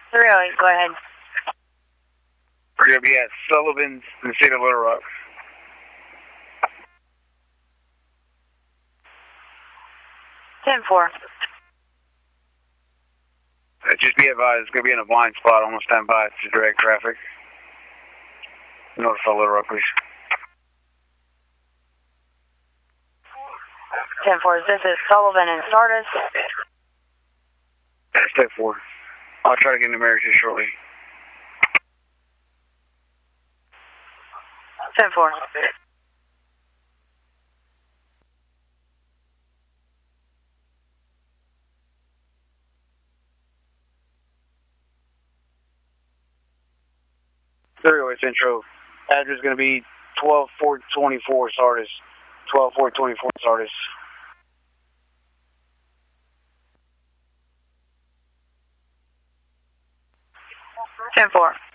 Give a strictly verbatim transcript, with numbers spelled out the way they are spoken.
three oh eight, go ahead. We're going to be at Sullivan's in the state of Little Rock. ten four. Uh, just be advised, it's going to be in a blind spot. Almost stand by to direct traffic. Notify Little Rock, please. ten four, this is Sullivan and Stardust. Step four. I'll try to get into Marysville shortly. ten four. three oh eight Central. Address is going to be twelve four twenty-four Sardis. twelve four twenty-four Sardis. ten four.